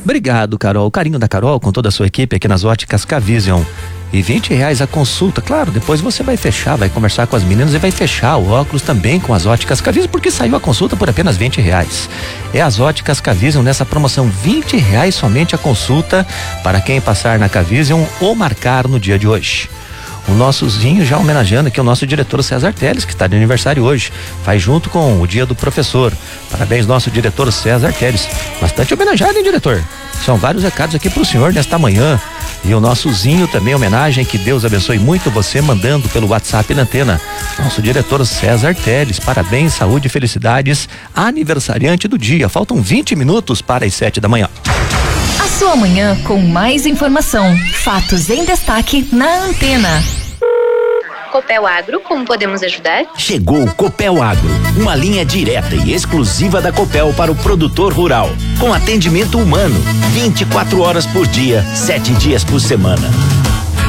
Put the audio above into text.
Obrigado, Carol. O carinho da Carol com toda a sua equipe aqui nas óticas K-Vision. E R$20 a consulta, claro, depois você vai fechar, vai conversar com as meninas e vai fechar o óculos também com as óticas K-Vision, porque saiu a consulta por apenas R$20. É as óticas K-Vision nessa promoção, R$20 somente a consulta para quem passar na K-Vision ou marcar no dia de hoje. O nosso Zinho já homenageando aqui o nosso diretor César Teles, que está de aniversário hoje, faz junto com o dia do professor. Parabéns, nosso diretor César Teles. Bastante homenageado, hein, diretor? São vários recados aqui pro senhor nesta manhã. E o nosso Zinho também, homenagem, que Deus abençoe muito você, mandando pelo WhatsApp na antena. Nosso diretor César Teles, parabéns, saúde e felicidades, aniversariante do dia. Faltam 20 minutos para as 7 da manhã. A sua manhã com mais informação, fatos em destaque na antena. Copel Agro, como podemos ajudar? Chegou o Copel Agro, uma linha direta e exclusiva da Copel para o produtor rural, com atendimento humano, 24 horas por dia, 7 dias por semana.